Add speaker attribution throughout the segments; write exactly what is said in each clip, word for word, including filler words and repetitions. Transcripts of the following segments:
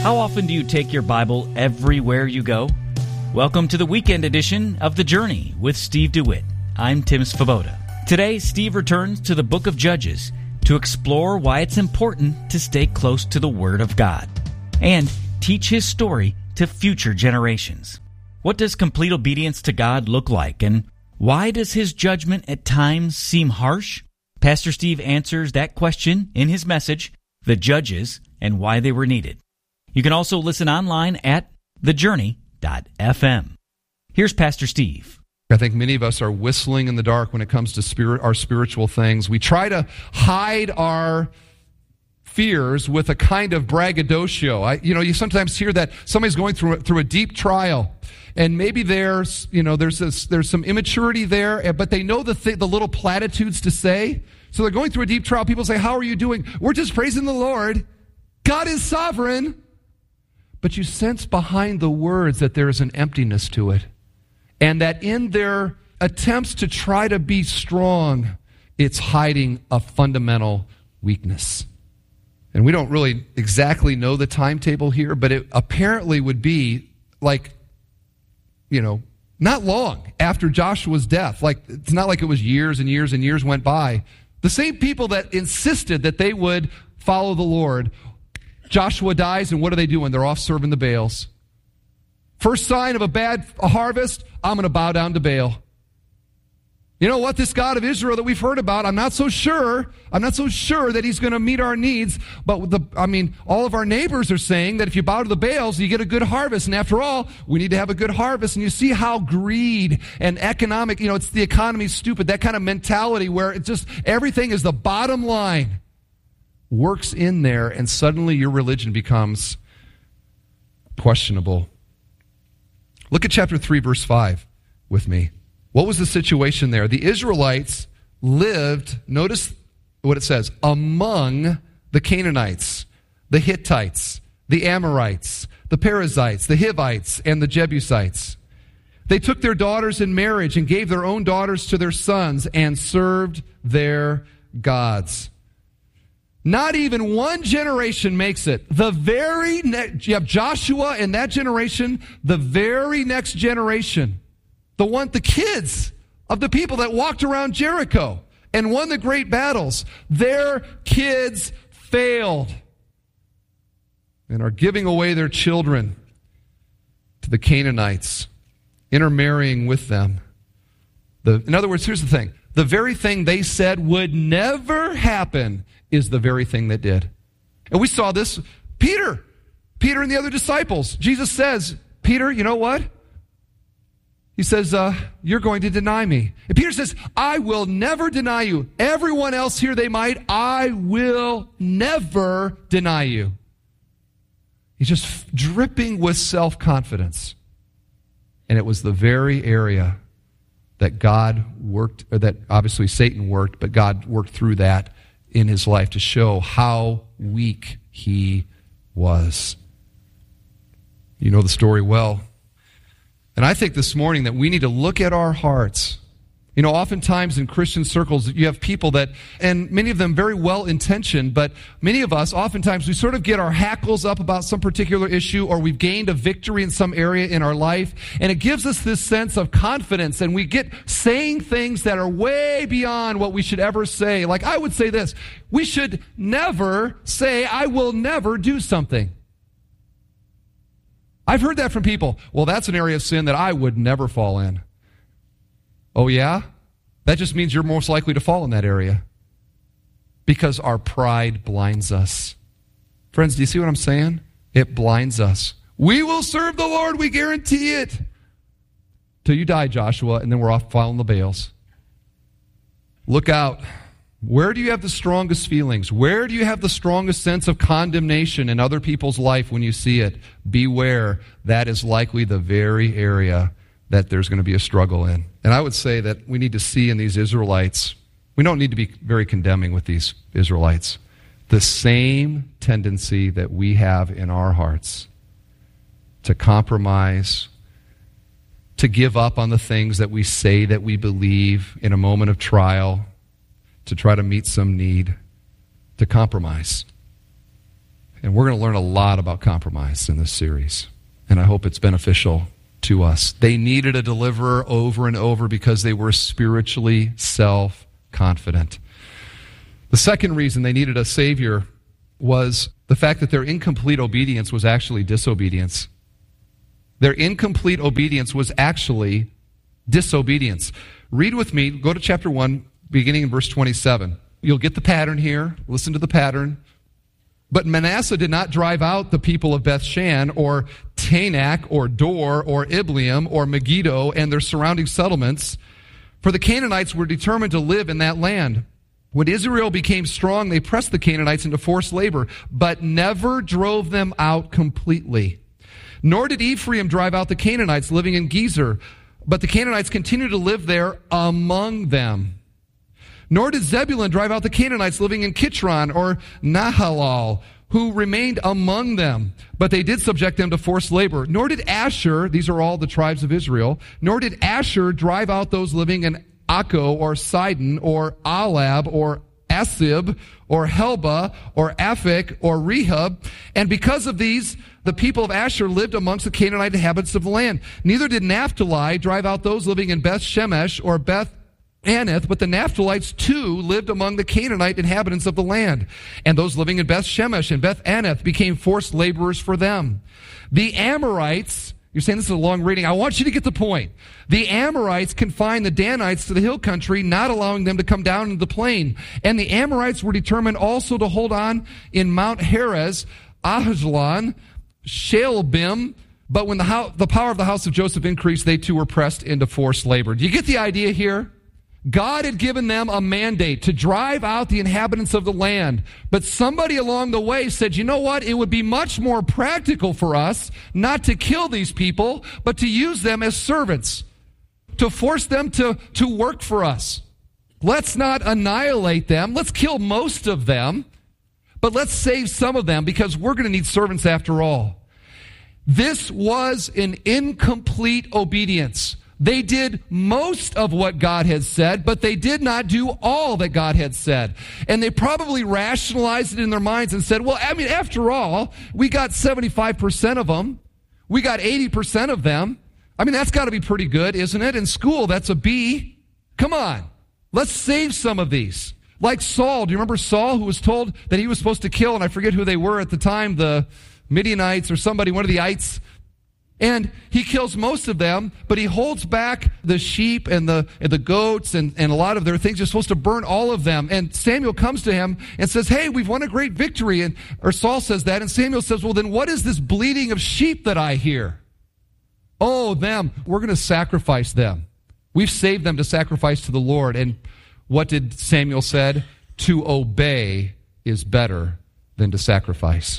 Speaker 1: How often do you take your Bible everywhere you go? Welcome to the weekend edition of The Journey with Steve DeWitt. I'm Tim Svoboda. Today, Steve returns to the book of Judges to explore why it's important to stay close to the Word of God and teach His story to future generations. What does complete obedience to God look like, and why does His judgment at times seem harsh? Pastor Steve answers that question in his message, The Judges and Why They Were Needed. You can also listen online at the journey dot f m. Here's Pastor Steve.
Speaker 2: I think many of us are whistling in the dark when it comes to spirit, our spiritual things. We try to hide our fears with a kind of braggadocio. I, you know, you sometimes hear that somebody's going through through a deep trial, and maybe there's, you know, there's this, there's some immaturity there, but they know the th- the little platitudes to say. So they're going through a deep trial. People say, "How are you doing?" "We're just praising the Lord. God is sovereign." But you sense behind the words that there is an emptiness to it. And that in their attempts to try to be strong, it's hiding a fundamental weakness. And we don't really exactly know the timetable here, but it apparently would be like, you know, not long after Joshua's death. Like, it's not like it was years and years and years went by. The same people that insisted that they would follow the Lord, Joshua dies, and what are they doing? They're off serving the Baals. First sign of a bad harvest, I'm going to bow down to Baal. You know what? This God of Israel that we've heard about, I'm not so sure. I'm not so sure that He's going to meet our needs. But the, I mean, all of our neighbors are saying that if you bow to the Baals, you get a good harvest. And after all, we need to have a good harvest. And you see how greed and economic, you know, it's the economy's stupid. That kind of mentality where it's just everything is the bottom line works in there, and suddenly your religion becomes questionable. Look at chapter three, verse five with me. What was the situation there? The Israelites lived, notice what it says, among the Canaanites, the Hittites, the Amorites, the Perizzites, the Hivites, and the Jebusites. They took their daughters in marriage and gave their own daughters to their sons and served their gods. Not even one generation makes it. The very next, you have Joshua and that generation, the very next generation, the one, the kids of the people that walked around Jericho and won the great battles, their kids failed and are giving away their children to the Canaanites, intermarrying with them. The, in other words, here's the thing. The very thing they said would never happen is the very thing that did. And we saw this. Peter, Peter and the other disciples. Jesus says, Peter, you know what? He says, uh, you're going to deny me. And Peter says, I will never deny you. Everyone else here, they might. I will never deny you. He's just dripping with self-confidence. And it was the very area that God worked, or that obviously Satan worked, but God worked through that in his life to show how weak he was. You know the story well. And I think this morning that we need to look at our hearts. You know, oftentimes in Christian circles, you have people that, and many of them very well-intentioned, but many of us, oftentimes, we sort of get our hackles up about some particular issue, or we've gained a victory in some area in our life, and it gives us this sense of confidence, and we get saying things that are way beyond what we should ever say. Like, I would say this, we should never say, I will never do something. I've heard that from people. Well, that's an area of sin that I would never fall in. Oh, yeah? That just means you're most likely to fall in that area. Because our pride blinds us. Friends, do you see what I'm saying? It blinds us. We will serve the Lord, we guarantee it. Till you die, Joshua, and then we're off following the Baals. Look out. Where do you have the strongest feelings? Where do you have the strongest sense of condemnation in other people's life when you see it? Beware. That is likely the very area that there's going to be a struggle in. And I would say that we need to see in these Israelites, we don't need to be very condemning with these Israelites, the same tendency that we have in our hearts to compromise, to give up on the things that we say that we believe in a moment of trial, to try to meet some need, to compromise. And we're going to learn a lot about compromise in this series. And I hope it's beneficial to us. They needed a deliverer over and over because they were spiritually self-confident. The second reason they needed a Savior was the fact that their incomplete obedience was actually disobedience. Their incomplete obedience was actually disobedience. Read with me, go to chapter one, beginning in verse twenty-seven. You'll get the pattern here. Listen to the pattern. But Manasseh did not drive out the people of Bethshan or Tanakh or Dor or Ibleam or Megiddo and their surrounding settlements, for the Canaanites were determined to live in that land. When Israel became strong, they pressed the Canaanites into forced labor, but never drove them out completely. Nor did Ephraim drive out the Canaanites living in Gezer, but the Canaanites continued to live there among them. Nor did Zebulun drive out the Canaanites living in Kitron or Nahalal, who remained among them, but they did subject them to forced labor. Nor did Asher, these are all the tribes of Israel, nor did Asher drive out those living in Akko or Sidon or Alab or Asib or Helba or Aphek or Rehab. And because of these, the people of Asher lived amongst the Canaanite inhabitants of the land. Neither did Naphtali drive out those living in Beth Shemesh or Beth Anath, but the Naphtalites too lived among the Canaanite inhabitants of the land. And those living in Beth Shemesh and Beth Anath became forced laborers for them. The Amorites, you're saying this is a long reading. I want you to get the point. The Amorites confined the Danites to the hill country, not allowing them to come down into the plain. And the Amorites were determined also to hold on in Mount Heres, Ahajalon, Shalbim. But when the, house, the power of the house of Joseph increased, they too were pressed into forced labor. Do you get the idea here? God had given them a mandate to drive out the inhabitants of the land. But somebody along the way said, you know what? It would be much more practical for us not to kill these people, but to use them as servants, to force them to, to work for us. Let's not annihilate them. Let's kill most of them, but let's save some of them because we're going to need servants after all. This was an incomplete obedience. They did most of what God had said, but they did not do all that God had said. And they probably rationalized it in their minds and said, well, I mean, after all, we got seventy-five percent of them. We got eighty percent of them. I mean, that's got to be pretty good, isn't it? In school, that's a B. Come on. Let's save some of these. Like Saul. Do you remember Saul, who was told that he was supposed to kill, and I forget who they were at the time, the Midianites or somebody, one of the ites. And he kills most of them, but he holds back the sheep and the and the goats and, and a lot of their things. You're supposed to burn all of them. And Samuel comes to him and says, hey, we've won a great victory. And or Saul says that. And Samuel says, well, then what is this bleating of sheep that I hear? Oh, them. We're going to sacrifice them. We've saved them to sacrifice to the Lord. And what did Samuel said? To obey is better than to sacrifice.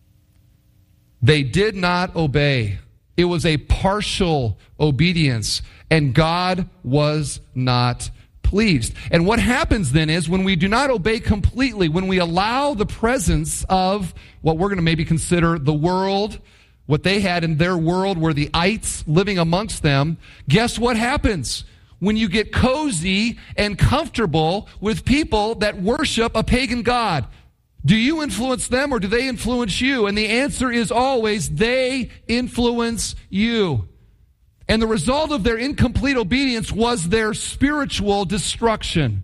Speaker 2: They did not obey. It was a partial obedience, and God was not pleased. And what happens then is when we do not obey completely, when we allow the presence of what we're going to maybe consider the world, what they had in their world were the ites living amongst them, guess what happens? When you get cozy and comfortable with people that worship a pagan god, do you influence them or do they influence you? And the answer is always they influence you. And the result of their incomplete obedience was their spiritual destruction.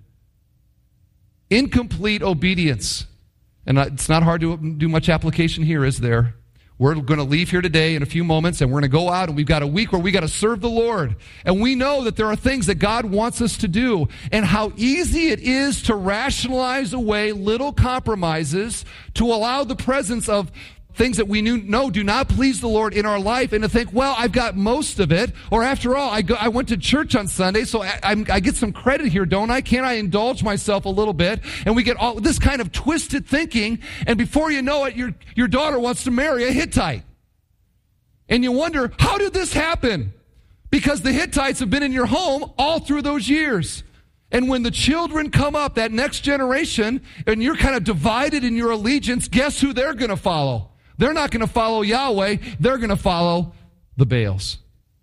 Speaker 2: Incomplete obedience. And it's not hard to do much application here, is there? We're going to leave here today in a few moments, and we're going to go out, and we've got a week where we got to serve the Lord. And we know that there are things that God wants us to do, and how easy it is to rationalize away little compromises to allow the presence of things that we know do not please the Lord in our life, and to think, well, I've got most of it, or after all, I, go, I went to church on Sunday, so I, I'm, I get some credit here, don't I? Can't I indulge myself a little bit? And we get all this kind of twisted thinking, and before you know it, your, your daughter wants to marry a Hittite. And you wonder, how did this happen? Because the Hittites have been in your home all through those years. And when the children come up, that next generation, and you're kind of divided in your allegiance, guess who they're going to follow? They're not going to follow Yahweh. They're going to follow the Baals.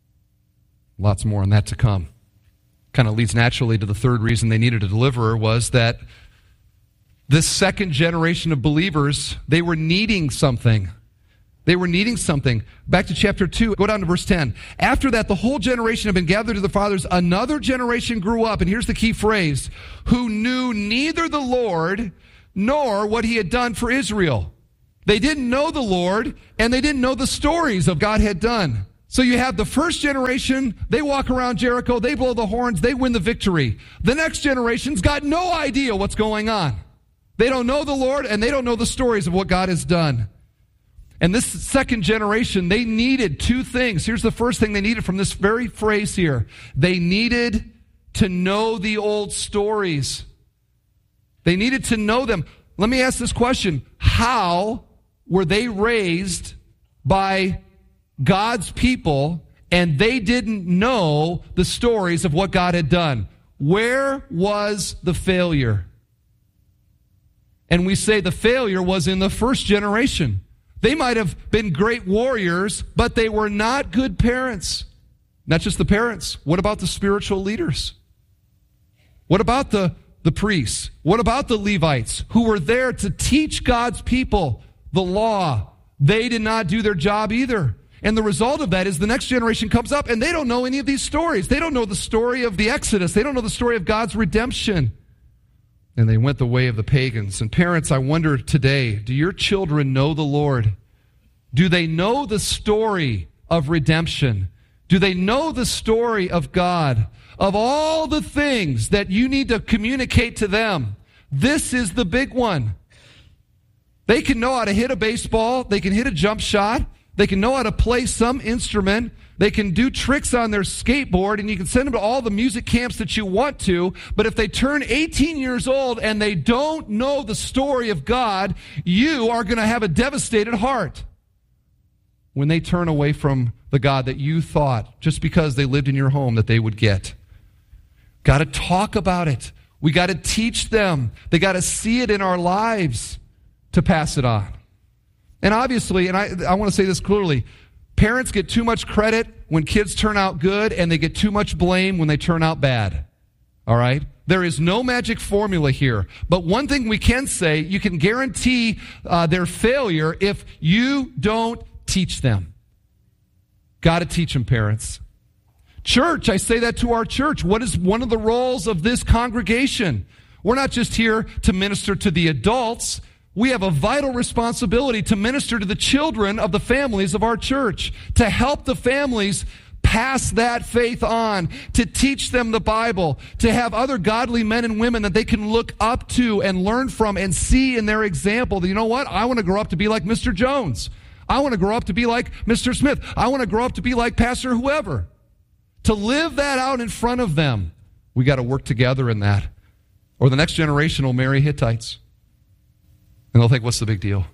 Speaker 2: Lots more on that to come. Kind of leads naturally to the third reason they needed a deliverer was that This second generation of believers, they were needing something. They were needing something. Back to chapter two, go down to verse ten. After that, the whole generation had been gathered to the fathers. Another generation grew up, and here's the key phrase, who knew neither the Lord nor what he had done for Israel. They didn't know the Lord, and they didn't know the stories of God had done. So you have the first generation, they walk around Jericho, they blow the horns, they win the victory. The next generation's got no idea what's going on. They don't know the Lord, and they don't know the stories of what God has done. And this second generation, they needed two things. Here's the first thing they needed from this very phrase here. They needed to know the old stories. They needed to know them. Let me ask this question. How were they raised by God's people and they didn't know the stories of what God had done? Where was the failure? And we say the failure was in the first generation. They might have been great warriors, but they were not good parents. Not just the parents. What about the spiritual leaders? What about the, the priests? What about the Levites who were there to teach God's people the law? They did not do their job either. And the result of that is the next generation comes up and they don't know any of these stories. They don't know the story of the Exodus. They don't know the story of God's redemption. And they went the way of the pagans. And parents, I wonder today, do your children know the Lord? Do they know the story of redemption? Do they know the story of God? Of all the things that you need to communicate to them, this is the big one. They can know how to hit a baseball. They can hit a jump shot. They can know how to play some instrument. They can do tricks on their skateboard, and you can send them to all the music camps that you want to. But if they turn eighteen years old and they don't know the story of God, you are going to have a devastated heart when they turn away from the God that you thought, just because they lived in your home, that they would get. Got to talk about it. We got to teach them. They got to see it in our lives to pass it on. And obviously, and I, I want to say this clearly, parents get too much credit when kids turn out good, and they get too much blame when they turn out bad. All right? There is no magic formula here. But one thing we can say, you can guarantee uh, their failure if you don't teach them. Got to teach them, parents. Church, I say that to our church. What is one of the roles of this congregation? We're not just here to minister to the adults. We have a vital responsibility to minister to the children of the families of our church, to help the families pass that faith on, to teach them the Bible, to have other godly men and women that they can look up to and learn from and see in their example that, you know what, I want to grow up to be like Mister Jones. I want to grow up to be like Mister Smith. I want to grow up to be like Pastor whoever. To live that out in front of them, we got to work together in that. Or the next generation will marry Hittites. And they'll think, what's the big deal?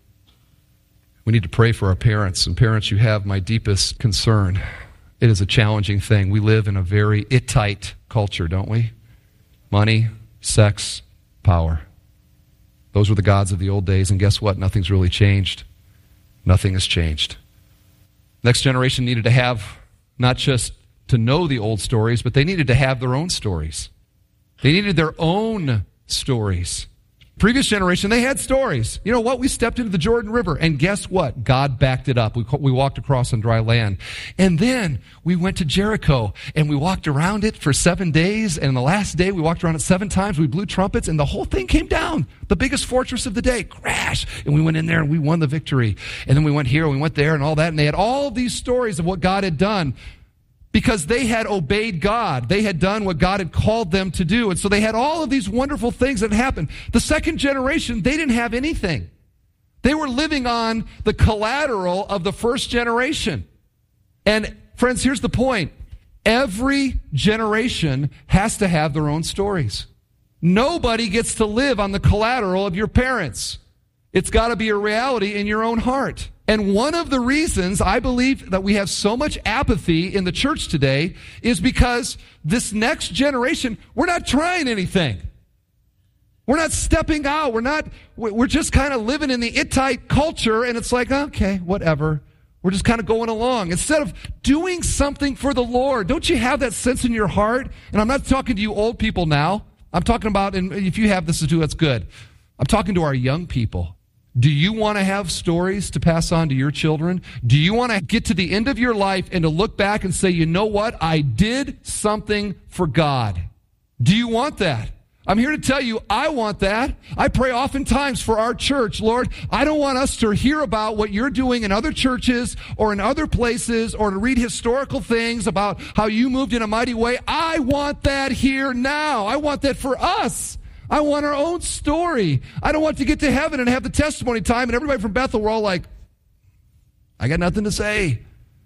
Speaker 2: We need to pray for our parents. And parents, you have my deepest concern. It is a challenging thing. We live in a very Hittite culture, don't we? Money, sex, power. Those were the gods of the old days. And guess what? Nothing's really changed. Nothing has changed. Next generation needed to have not just to know the old stories, but they needed to have their own stories. They needed their own stories. Previous generation, they had stories. You know what? We stepped into the Jordan River, and guess what? God backed it up. We, we walked across on dry land. And then we went to Jericho, and we walked around it for seven days, and the last day we walked around it seven times. We blew trumpets, and the whole thing came down. The biggest fortress of the day, crash. And we went in there, and we won the victory. And then we went here, and we went there, and all that, and they had all these stories of what God had done. Because they had obeyed God. They had done what God had called them to do. And so they had all of these wonderful things that happened. The second generation, they didn't have anything. They were living on the collateral of the first generation. And friends, here's the point. Every generation has to have their own stories. Nobody gets to live on the collateral of your parents. It's got to be a reality in your own heart. And one of the reasons I believe that we have so much apathy in the church today is because this next generation, we're not trying anything. We're not stepping out. We're not, we're just kind of living in the Hittite culture, and it's like, okay, whatever. We're just kind of going along. Instead of doing something for the Lord, don't you have that sense in your heart? And I'm not talking to you old people now. I'm talking about, and if you have this too, that's good. I'm talking to our young people. Do you want to have stories to pass on to your children? Do you want to get to the end of your life and to look back and say, you know what? I did something for God. Do you want that? I'm here to tell you, I want that. I pray oftentimes for our church, Lord, I don't want us to hear about what you're doing in other churches or in other places or to read historical things about how you moved in a mighty way. I want that here now. I want that for us. I want our own story. I don't want to get to heaven and have the testimony time and everybody from Bethel, we're all like, I got nothing to say.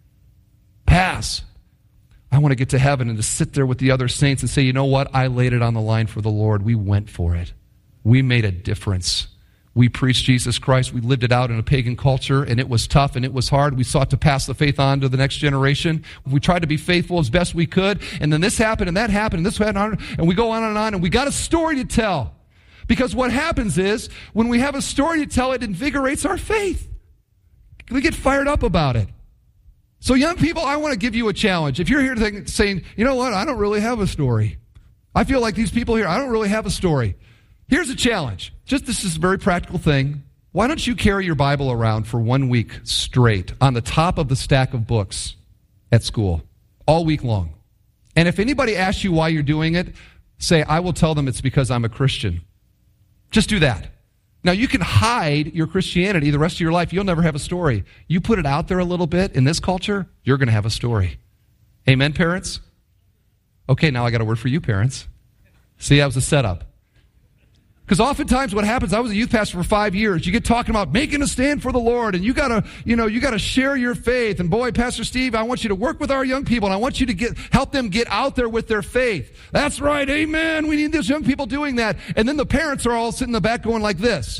Speaker 2: Pass. I want to get to heaven and to sit there with the other saints and say, you know what? I laid it on the line for the Lord. We went for it. We made a difference. We preached Jesus Christ. We lived it out in a pagan culture, and it was tough and it was hard. We sought to pass the faith on to the next generation. We tried to be faithful as best we could, and then this happened and that happened and this happened, and we go on and on, and we got a story to tell. Because what happens is, when we have a story to tell, it invigorates our faith. We get fired up about it. So young people, I want to give you a challenge. If you're here think, saying, you know what, I don't really have a story. I feel like these people here, I don't really have a story. Here's a challenge. Just this is a very practical thing. Why don't you carry your Bible around for one week straight on the top of the stack of books at school, all week long? And if anybody asks you why you're doing it, say, I will tell them it's because I'm a Christian. Just do that. Now, you can hide your Christianity the rest of your life. You'll never have a story. You put it out there a little bit in this culture, you're going to have a story. Amen, parents? Okay, now I got a word for you, parents. See, that was a setup. Because oftentimes what happens, I was a youth pastor for five years. You get talking about making a stand for the Lord, and you gotta, you know, you gotta share your faith. And boy, Pastor Steve, I want you to work with our young people, and I want you to get help them get out there with their faith. That's right, amen. We need these young people doing that. And then the parents are all sitting in the back going like this.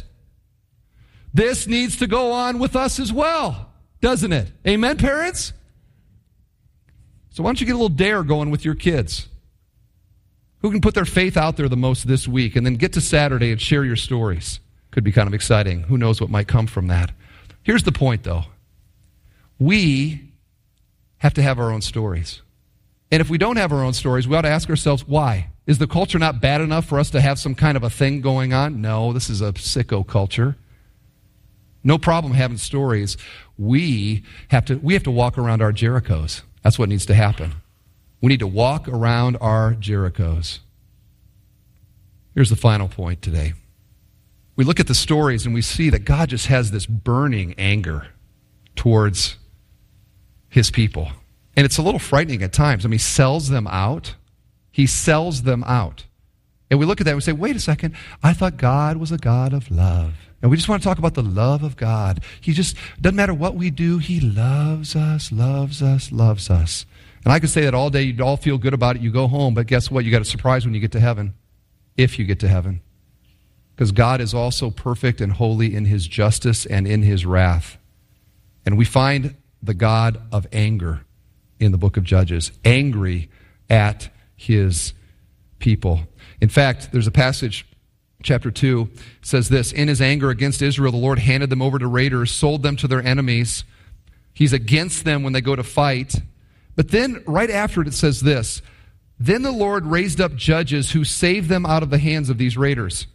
Speaker 2: This needs to go on with us as well, doesn't it? Amen, parents? So why don't you get a little dare going with your kids? Who can put their faith out there the most this week, and then get to Saturday and share your stories? Could be kind of exciting. Who knows what might come from that? Here's the point, though. We have to have our own stories. And if we don't have our own stories, we ought to ask ourselves, why? Is the culture not bad enough for us to have some kind of a thing going on? No, this is a sicko culture. No problem having stories. We have to, we have to walk around our Jerichos. That's what needs to happen. We need to walk around our Jerichos. Here's the final point today. We look at the stories and we see that God just has this burning anger towards his people. And it's a little frightening at times. I mean, he sells them out. He sells them out. And we look at that and we say, wait a second, I thought God was a God of love. And we just want to talk about the love of God. He just, doesn't matter what we do, he loves us, loves us, loves us. And I could say that all day, you'd all feel good about it, you go home, but guess what? You got a surprise when you get to heaven, if you get to heaven. Because God is also perfect and holy in his justice and in his wrath. And we find the God of anger in the book of Judges, angry at his people. In fact, there's a passage, chapter two, says this, in his anger against Israel, the Lord handed them over to raiders, sold them to their enemies. He's against them when they go to fight. But then, right after it, it says this, then the Lord raised up judges who saved them out of the hands of these raiders.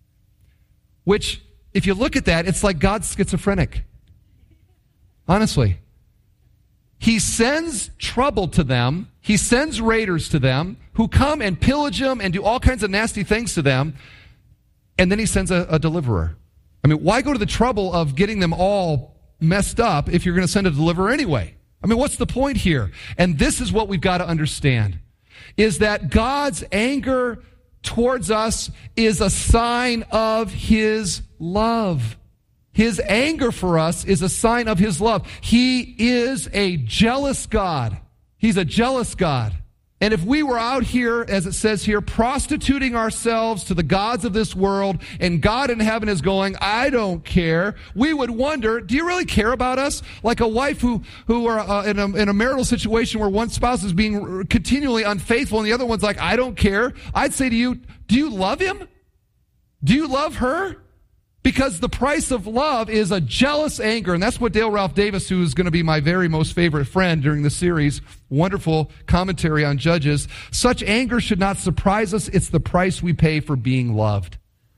Speaker 2: Which, if you look at that, it's like God's schizophrenic. Honestly. He sends trouble to them. He sends raiders to them who come and pillage them and do all kinds of nasty things to them. And then he sends a, a deliverer. I mean, why go to the trouble of getting them all messed up if you're going to send a deliverer anyway? I mean, what's the point here? And this is what we've got to understand, is that God's anger towards us is a sign of his love. His anger for us is a sign of his love. He is a jealous God. He's a jealous God. And if we were out here, as it says here, prostituting ourselves to the gods of this world, and God in heaven is going, I don't care, we would wonder, do you really care about us? Like a wife who, who are uh, in, a, in a marital situation where one spouse is being continually unfaithful and the other one's like, I don't care. I'd say to you, do you love him? Do you love her? Because the price of love is a jealous anger. And that's what Dale Ralph Davis, who is going to be my very most favorite friend during the series, wonderful commentary on Judges. Such anger should not surprise us. It's the price we pay for being loved.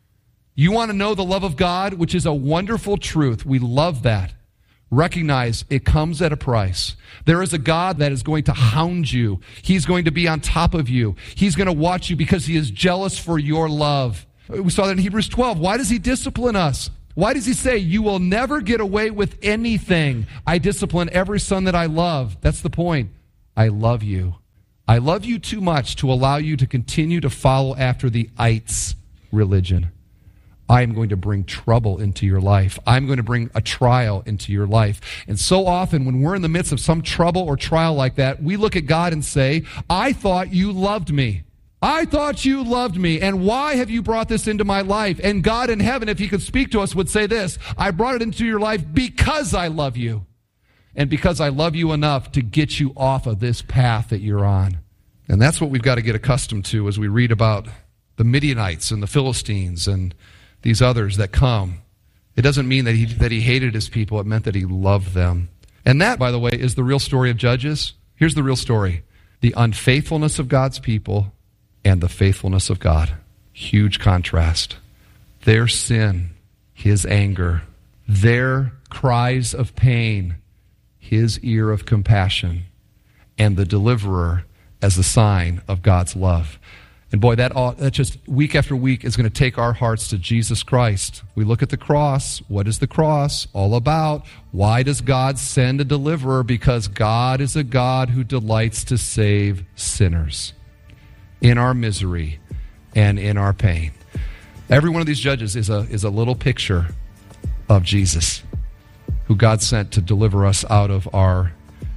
Speaker 2: You want to know the love of God, which is a wonderful truth. We love that. Recognize it comes at a price. There is a God that is going to hound you. He's going to be on top of you. He's going to watch you because he is jealous for your love. We saw that in Hebrews twelve. Why does he discipline us? Why does he say, you will never get away with anything? I discipline every son that I love. That's the point. I love you. I love you too much to allow you to continue to follow after the ites religion. I am going to bring trouble into your life. I'm going to bring a trial into your life. And so often when we're in the midst of some trouble or trial like that, we look at God and say, I thought you loved me. I thought you loved me. And why have you brought this into my life? And God in heaven, if he could speak to us, would say this, I brought it into your life because I love you. And because I love you enough to get you off of this path that you're on. And that's what we've got to get accustomed to as we read about the Midianites and the Philistines and these others that come. It doesn't mean that he that he hated his people. It meant that he loved them. And that, by the way, is the real story of Judges. Here's the real story. The unfaithfulness of God's people and the faithfulness of God. Huge contrast. Their sin, his anger. Their cries of pain, his ear of compassion. And the deliverer as a sign of God's love. And boy, that, all, that just week after week is going to take our hearts to Jesus Christ. We look at the cross. What is the cross all about? Why does God send a deliverer? Because God is a God who delights to save sinners in our misery and in our pain. Every one of these judges is a, is a little picture of Jesus, who God sent to deliver us out of our,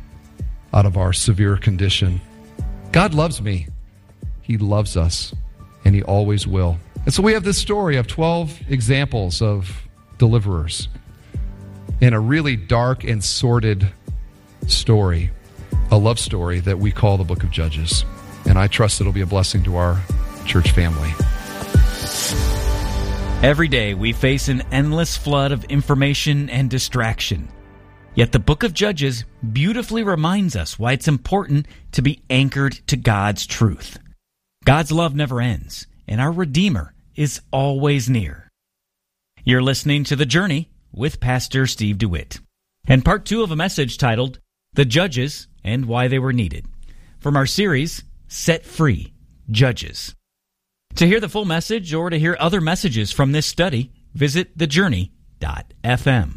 Speaker 2: out of our severe condition. God loves me. He loves us, and he always will. And so we have this story of twelve examples of deliverers in a really dark and sordid story, a love story that we call the Book of Judges. And I trust it'll be a blessing to our church family.
Speaker 1: Every day we face an endless flood of information and distraction. Yet the Book of Judges beautifully reminds us why it's important to be anchored to God's truth. God's love never ends, and our Redeemer is always near. You're listening to The Journey with Pastor Steve DeWitt, and part two of a message titled, The Judges and Why They Were Needed, from our series, Set Free, Judges. To hear the full message or to hear other messages from this study, visit the journey dot f m.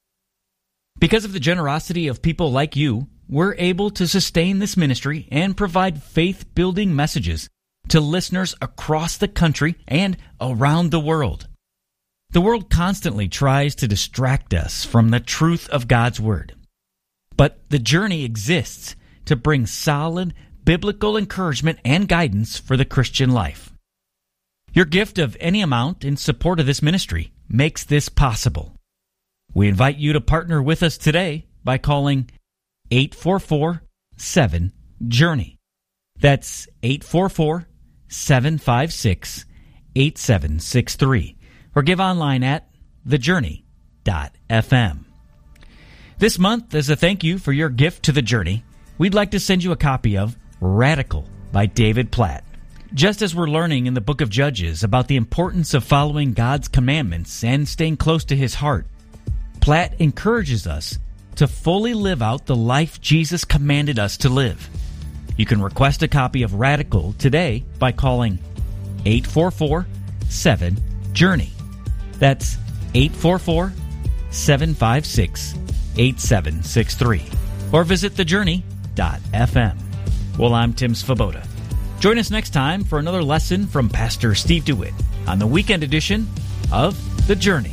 Speaker 1: Because of the generosity of people like you, we're able to sustain this ministry and provide faith-building messages to listeners across the country and around the world. The world constantly tries to distract us from the truth of God's Word. But the journey exists to bring solid biblical encouragement and guidance for the Christian life. Your gift of any amount in support of this ministry makes this possible. We invite you to partner with us today by calling eight four four, seven, journey. That's eight four four, seven five six, eight seven six three. Or give online at the journey dot f m. This month, as a thank you for your gift to The Journey, we'd like to send you a copy of Radical by David Platt. Just as we're learning in the book of Judges about the importance of following God's commandments and staying close to His heart, Platt encourages us to fully live out the life Jesus commanded us to live. You can request a copy of Radical today by calling eight four four, seven, journey. That's eight four four, seven five six, eight seven six three. Or visit the journey dot f m. Well, I'm Tim Svoboda. Join us next time for another lesson from Pastor Steve DeWitt on the weekend edition of The Journey.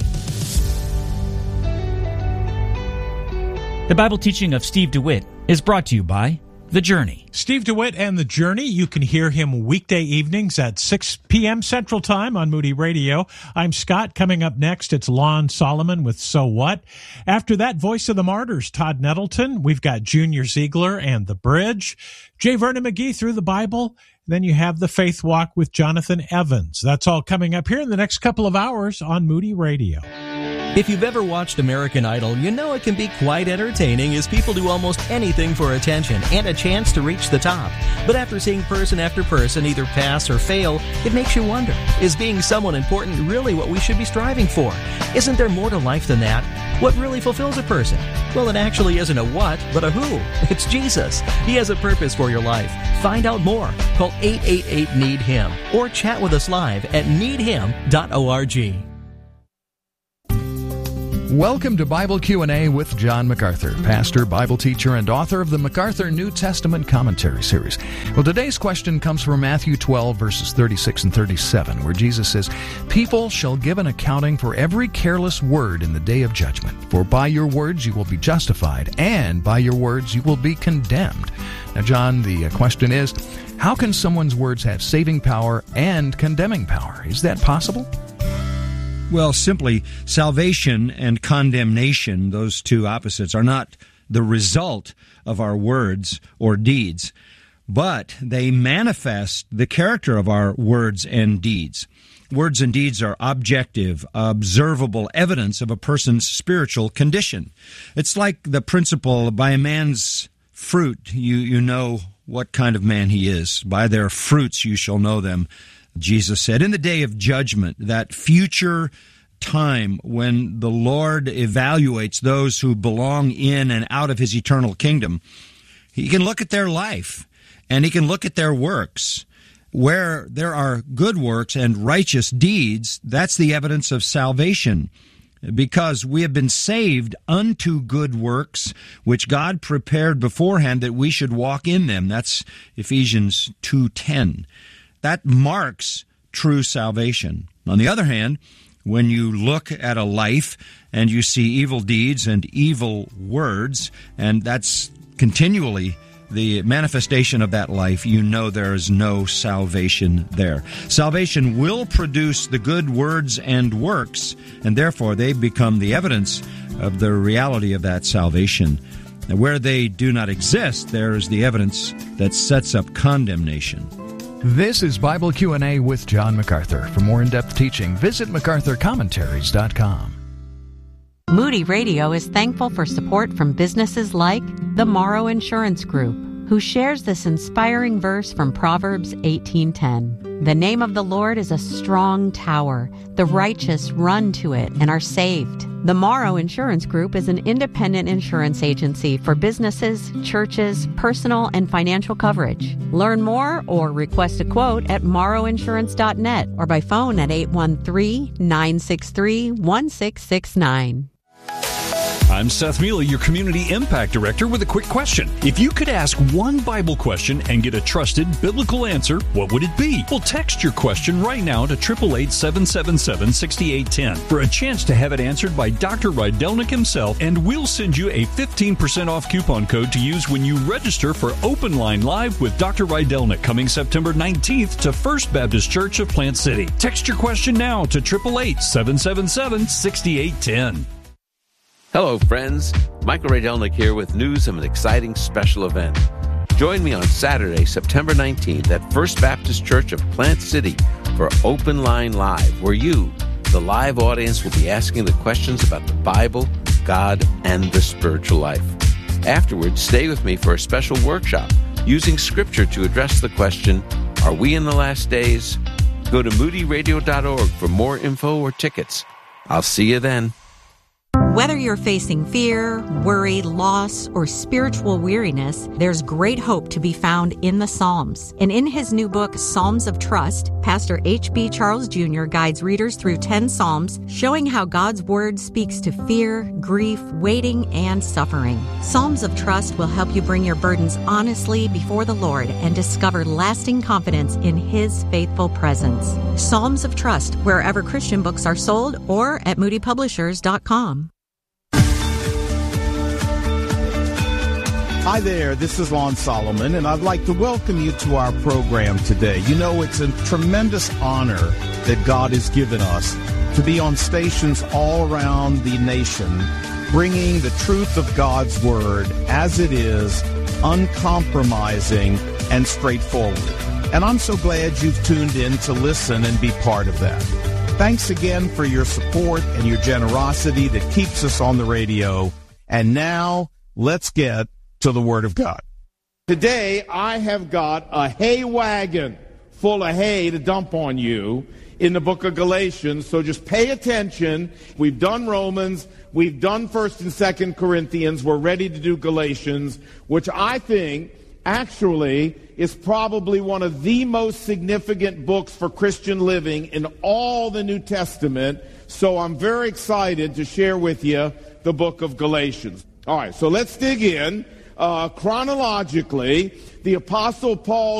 Speaker 1: The Bible teaching of Steve DeWitt is brought to you by The Journey.
Speaker 3: Steve DeWitt and The Journey. You can hear him weekday evenings at six p.m. Central Time on Moody Radio. I'm Scott. Coming up next, it's Lon Solomon with So What. After that, Voice of the Martyrs, Todd Nettleton. We've got Junior Ziegler and The Bridge. J. Vernon McGee through the Bible. Then you have the Faith Walk with Jonathan Evans. That's all coming up here in the next couple of hours on Moody Radio.
Speaker 4: If you've ever watched American Idol, you know it can be quite entertaining as people do almost anything for attention and a chance to reach the top. But after seeing person after person either pass or fail, it makes you wonder, is being someone important really what we should be striving for? Isn't there more to life than that? What really fulfills a person? Well, it actually isn't a what, but a who. It's Jesus. He has a purpose for your life. Find out more. Call eight eight eight, need him or chat with us live at need him dot org.
Speaker 5: Welcome to Bible Q and A with John MacArthur, pastor, Bible teacher, and author of the MacArthur New Testament Commentary Series. Well, today's question comes from Matthew twelve, verses thirty-six and thirty-seven, where Jesus says, "People shall give an accounting for every careless word in the day of judgment. For by your words you will be justified, and by your words you will be condemned." Now, John, the question is, how can someone's words have saving power and condemning power? Is that possible?
Speaker 6: Well, simply, salvation and condemnation, those two opposites, are not the result of our words or deeds, but they manifest the character of our words and deeds. Words and deeds are objective, observable evidence of a person's spiritual condition. It's like the principle, by a man's fruit, you, you know what kind of man he is. By their fruits you shall know them, Jesus said. In the day of judgment, that future time when the Lord evaluates those who belong in and out of his eternal kingdom, he can look at their life and he can look at their works. Where there are good works and righteous deeds, that's the evidence of salvation, because we have been saved unto good works, which God prepared beforehand that we should walk in them. That's Ephesians two ten. That marks true salvation. On the other hand, when you look at a life and you see evil deeds and evil words, and that's continually the manifestation of that life, you know there is no salvation there. Salvation will produce the good words and works, and therefore they become the evidence of the reality of that salvation. And where they do not exist, there is the evidence that sets up condemnation.
Speaker 5: This is Bible Q and A with John MacArthur. For more in-depth teaching, visit macarthur commentaries dot com.
Speaker 7: Moody Radio is thankful for support from businesses like the Morrow Insurance Group, who shares this inspiring verse from Proverbs eighteen ten. The name of the Lord is a strong tower. The righteous run to it and are saved. The Morrow Insurance Group is an independent insurance agency for businesses, churches, personal, and financial coverage. Learn more or request a quote at morrow insurance dot net or by phone at eight one three, nine six three, one six six nine.
Speaker 8: I'm Seth Mealy, your Community Impact Director, with a quick question. If you could ask one Bible question and get a trusted biblical answer, what would it be? Well, text your question right now to eight eight eight, seven seven seven, six eight one zero for a chance to have it answered by Doctor Rydelnik himself, and we'll send you a fifteen percent off coupon code to use when you register for Open Line Live with Doctor Rydelnik coming September nineteenth to First Baptist Church of Plant City. Text your question now to eight eight eight, seven seven seven, six eight one zero.
Speaker 9: Hello, friends. Michael Rydelnik here with news of an exciting special event. Join me on Saturday, September nineteenth at First Baptist Church of Plant City for Open Line Live, where you, the live audience, will be asking the questions about the Bible, God, and the spiritual life. Afterwards, stay with me for a special workshop using Scripture to address the question, are we in the last days? Go to moody radio dot org for more info or tickets. I'll see you then.
Speaker 7: Whether you're facing fear, worry, loss, or spiritual weariness, there's great hope to be found in the Psalms. And in his new book, Psalms of Trust, Pastor H B Charles Junior guides readers through ten Psalms, showing how God's Word speaks to fear, grief, waiting, and suffering. Psalms of Trust will help you bring your burdens honestly before the Lord and discover lasting confidence in His faithful presence. Psalms of Trust, wherever Christian books are sold, or at moody publishers dot com.
Speaker 10: Hi there, this is Lon Solomon, and I'd like to welcome you to our program today. You know, it's a tremendous honor that God has given us to be on stations all around the nation, bringing the truth of God's Word as it is, uncompromising and straightforward. And I'm so glad you've tuned in to listen and be part of that. Thanks again for your support and your generosity that keeps us on the radio. And now, let's get to the Word of God.
Speaker 11: Today, I have got a hay wagon full of hay to dump on you in the book of Galatians, so just pay attention. We've done Romans, we've done First and Second Corinthians, we're ready to do Galatians, which I think actually is probably one of the most significant books for Christian living in all the New Testament. So I'm very excited to share with you the book of Galatians. All right, so let's dig in. Uh, chronologically, the Apostle Paul